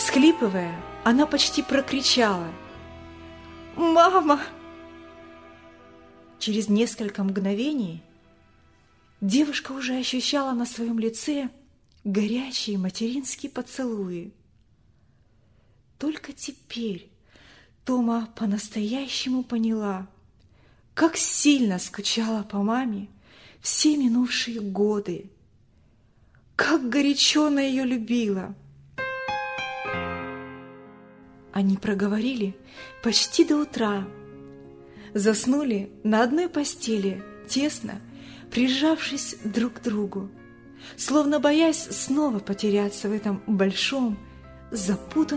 Всхлипывая, она почти прокричала: «Мама!». Через несколько мгновений девушка уже ощущала на своем лице горячие материнские поцелуи. Только теперь Тома по-настоящему поняла, как сильно скучала по маме все минувшие годы, как горячо она ее любила. Они проговорили почти до утра, заснули на одной постели, тесно прижавшись друг к другу, словно боясь снова потеряться в этом большом, запутанном